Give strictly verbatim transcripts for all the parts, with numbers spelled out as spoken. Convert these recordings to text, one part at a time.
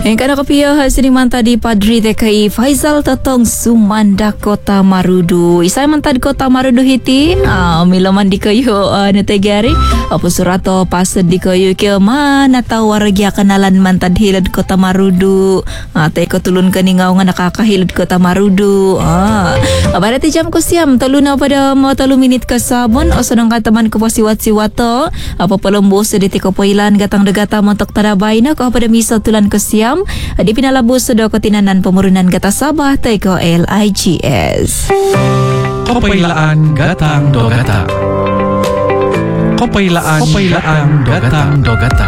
Yang kana kapia sini manta di Padri T K I Faizal Tatong Sumanda Kota Marudu. Isai manta di Kota Marudu hitin. Ah, milaman di kayu uh, netegari. Apa surato pasad di kayu ke mana tahu warga kenalan manta di hilad Kota Marudu. Ah, teko tulun keningau nga nakakahilad Kota Marudu. Ah, abarati jam ko siam taluna pada mo talu minit ka sabon o sanang kataman ko siwat-siwato. Apa palombo sa di tiko poilan gatang degata montok tarabay na ko pada misa tulan ko siam. Di pinalabos sa doko tinanan pemurunan gata Sabah teko L I G S. Kopailaan gatang dogata. Kopailaan Kopailaan gatang dogata.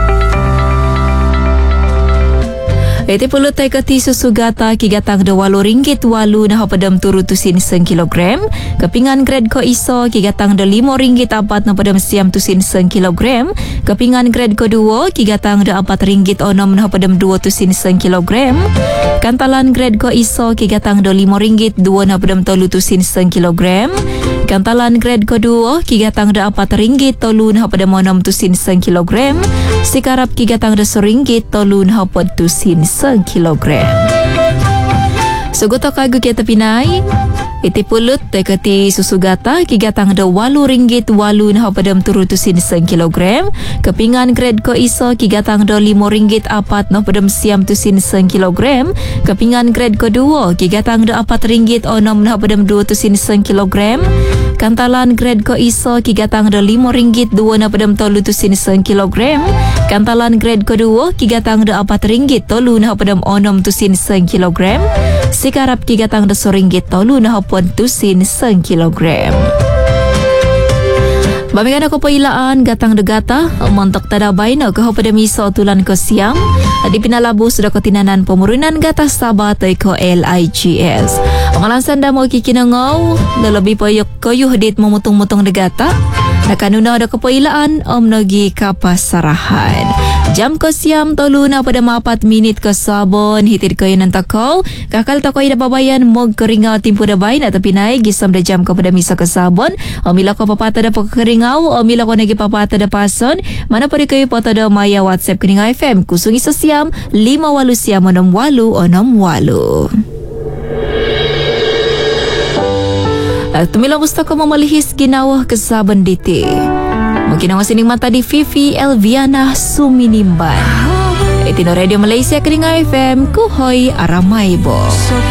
Iti puluh tay kati susugata kigatang da walo ringgit walu na hapadam turu tusin seng kilogram. Kepingan grade ko iso kigatang da limo ringgit apat na padam siam tusin seng kilogram. Kepingan grade ko duo kigatang da apat ringgit onom na hapadam duo tusin seng kilogram. Kantalan grade ko iso kigatang da limo ringgit duo na hapadam tolu tusin seng kilogram. Kantalan grade ko duo kigatang da apat ringgit tolu na hapadam onom tusin seng kilogram. Sikarap kigatang da soringgit tolu na hapad tusin seng kilogram. Sugoto kagu kita pinay. Iti pulut tekati susugata kigatang da walu ringgit walu na hapadam turu tusin seng kilogram. Kepingan grade ko iso kigatang da limo ringgit apat na hapadam siam tusin seng kilogram. Kepingan grade ko duo kigatang da apat ringgit onom na hapadam duo tusin seng kilogram. Kantalan grade ko iso kigatang da limo ringgit duo na hapadam tolu tusin seng kilogram. Kantalan grade ko duo kigatang da apat ringgit tolu na hapadam onom tusin seng kilogram. Sikarap kigatang da soringgit tolu na hapadam tusin seng kilogram. Bamikan ako pailaan gatang degata montok tadabay na kahapada miso tulan ko siam. Di pinalabos da ko tinanan pemurunan gata Sabah ko L I G S. Pangalansan da mo kikinangaw lalabi pa yok koyo hadit mamutong-mutong degata. Nakanuna da ko pailaan om nagi kapasarahan. Jam ko siam tolu na pada mapat minit ka sabon hitid kayo ng takaw. Kakal takoy na babayan mog keringaw timpo da bay na tapinay gisam da jam ko pada misa ka sabon. O mila ko papata da pagkeringaw o mila ko nagipapata da pason. Mana pa rin kayo pata da maya WhatsApp kaninga F M kusung isa siam lima walu siam onom walu onom walu. At tumilang gusto ko mamalihis ginawa kasaban diti. Magkinawa sining mata di Fifi Elviana Suminimban. Itino Radio Malaysia kaninga F M kuhoy aramay bo.